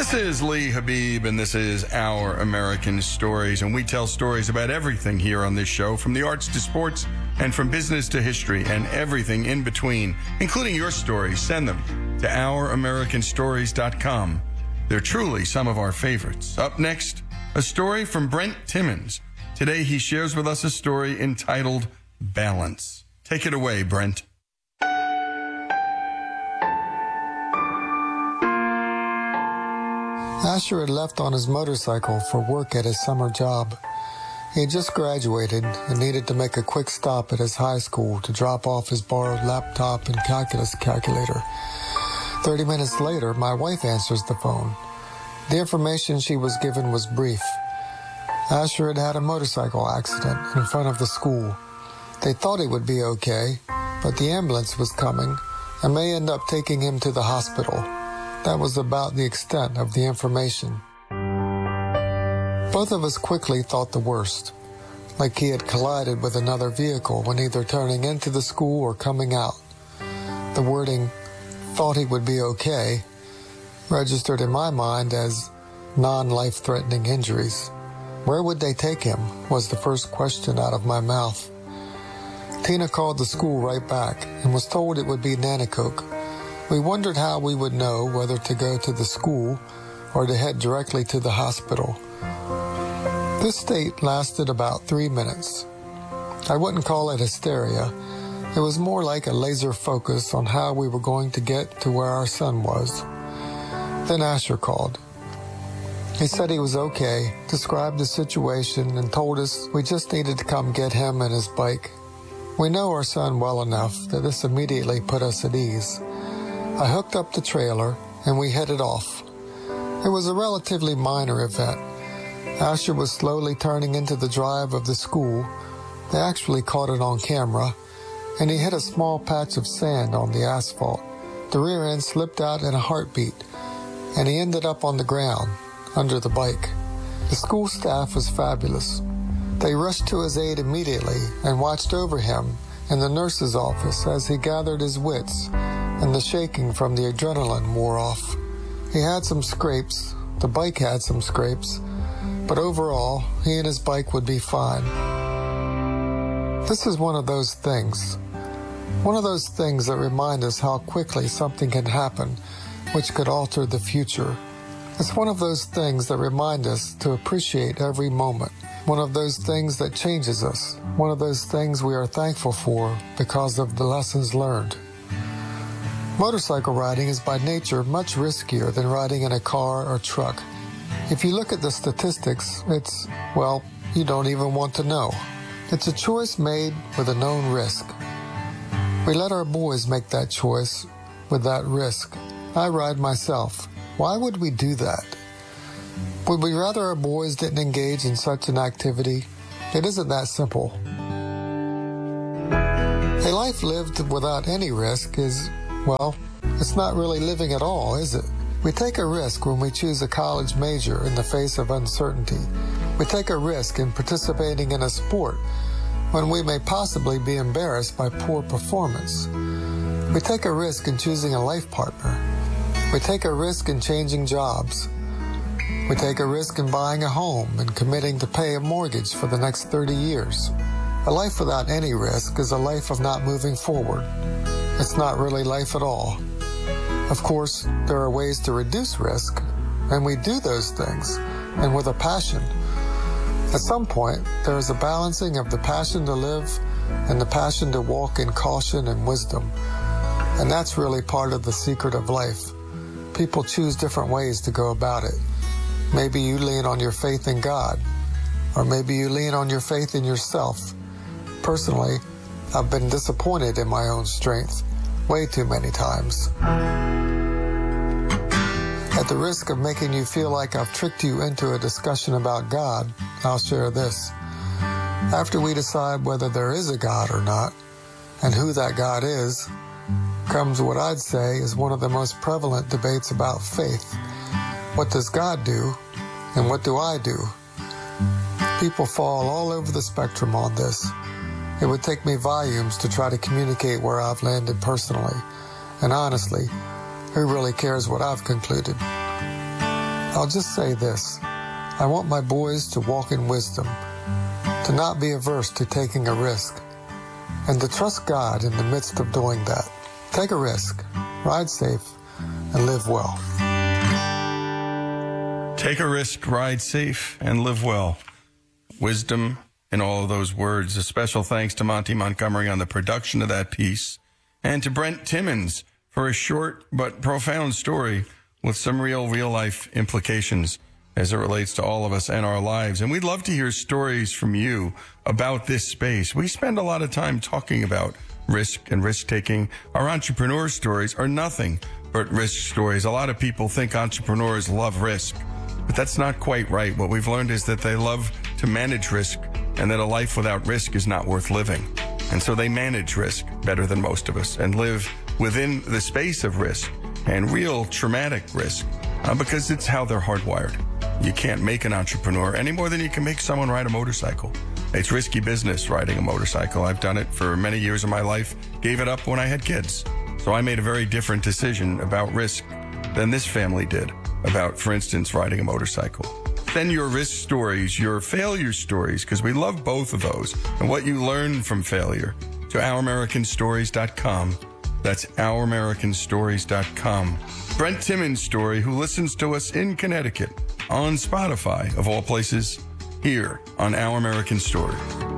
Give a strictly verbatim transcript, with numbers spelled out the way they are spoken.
This is Lee Habib, and this is Our American Stories, and we tell stories about everything here on this show, from the arts to sports, and from business to history, and everything in between, including your stories. Send them to our american stories dot com. They're truly some of our favorites. Up next, a story from Brent Timmons. Today, he shares with us a story entitled Balance. Take it away, Brent. Asher had left on his motorcycle for work at his summer job. He had just graduated and needed to make a quick stop at his high school to drop off his borrowed laptop and calculus calculator. Thirty minutes later, my wife answers the phone. The information she was given was brief. Asher had had a motorcycle accident in front of the school. They thought he would be okay, but the ambulance was coming and may end up taking him to the hospital. That was about the extent of the information. Both of us quickly thought the worst, like he had collided with another vehicle when either turning into the school or coming out. The wording, "thought he would be okay," registered in my mind as non-life-threatening injuries. Where would they take him, was the first question out of my mouth. Tina called the school right back and was told it would be Nanticoke. We wondered how we would know whether to go to the school or to head directly to the hospital. This state lasted about three minutes. I wouldn't call it hysteria. It was more like a laser focus on how we were going to get to where our son was. Then Asher called. He said he was okay, described the situation, and told us we just needed to come get him and his bike. We know our son well enough that this immediately put us at ease. I hooked up the trailer, and we headed off. It was a relatively minor event. Asher was slowly turning into the drive of the school. They actually caught it on camera, and he hit a small patch of sand on the asphalt. The rear end slipped out in a heartbeat, and he ended up on the ground, under the bike. The school staff was fabulous. They rushed to his aid immediately and watched over him in the nurse's office as he gathered his wits, and the shaking from the adrenaline wore off. He had some scrapes, the bike had some scrapes, but overall, he and his bike would be fine. This is one of those things. One of those things that remind us how quickly something can happen, which could alter the future. It's one of those things that remind us to appreciate every moment. One of those things that changes us. One of those things we are thankful for because of the lessons learned. Motorcycle riding is by nature much riskier than riding in a car or truck. If you look at the statistics, it's, well, you don't even want to know. It's a choice made with a known risk. We let our boys make that choice with that risk. I ride myself. Why would we do that? Would we rather our boys didn't engage in such an activity? It isn't that simple. A life lived without any risk is, well, it's not really living at all, is it? We take a risk when we choose a college major in the face of uncertainty. We take a risk in participating in a sport when we may possibly be embarrassed by poor performance. We take a risk in choosing a life partner. We take a risk in changing jobs. We take a risk in buying a home and committing to pay a mortgage for the next thirty years. A life without any risk is a life of not moving forward. It's not really life at all. Of course, there are ways to reduce risk, and we do those things, and with a passion. At some point, there is a balancing of the passion to live and the passion to walk in caution and wisdom. And that's really part of the secret of life. People choose different ways to go about it. Maybe you lean on your faith in God, or maybe you lean on your faith in yourself. Personally, I've been disappointed in my own strength way too many times. At the risk of making you feel like I've tricked you into a discussion about God, I'll share this. After we decide whether there is a God or not, and who that God is, comes what I'd say is one of the most prevalent debates about faith. What does God do, and what do I do? People fall all over the spectrum on this. It would take me volumes to try to communicate where I've landed personally. And honestly, who really cares what I've concluded? I'll just say this. I want my boys to walk in wisdom, to not be averse to taking a risk, and to trust God in the midst of doing that. Take a risk, ride safe, and live well. Take a risk, ride safe, and live well. Wisdom in all of those words. A special thanks to Monty Montgomery on the production of that piece, and to Brent Timmons for a short but profound story with some real, real-life implications as it relates to all of us and our lives. And we'd love to hear stories from you about this space. We spend a lot of time talking about risk and risk-taking. Our entrepreneur stories are nothing but risk stories. A lot of people think entrepreneurs love risk, but that's not quite right. What we've learned is that they love to manage risk, and that a life without risk is not worth living. And so they manage risk better than most of us and live within the space of risk and real traumatic risk uh, because it's how they're hardwired. You can't make an entrepreneur any more than you can make someone ride a motorcycle. It's risky business riding a motorcycle. I've done it for many years of my life, gave it up when I had kids. So I made a very different decision about risk than this family did about, for instance, riding a motorcycle. Send your risk stories, your failure stories, because we love both of those, and what you learn from failure, to our american stories dot com. That's our american stories dot com. Brent Timmons' story, who listens to us in Connecticut on Spotify, of all places, here on Our American Stories.